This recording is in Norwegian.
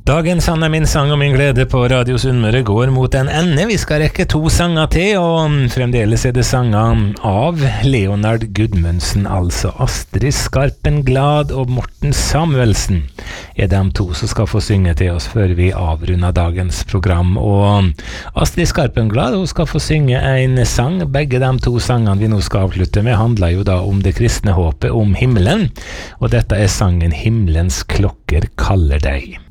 Dagens Sanne min sang og min glede på Radio Sunnmøre går mot en ende. Vi skal rekke 2 sanger til, og fremdeles det sanger av Leonard Gudmundsen, altså Astrid Skarpen Glad og Morten Samuelsen de 2 som skal få synge til oss før vi avrunder dagens program. Og Astrid Skarpen Glad, hun skal få synge en sang. Begge de 2 sangene vi nå skal avslutte med handler jo da om det kristne håpet, om himmelen, og dette sangen Himmelens klokker kaller deg.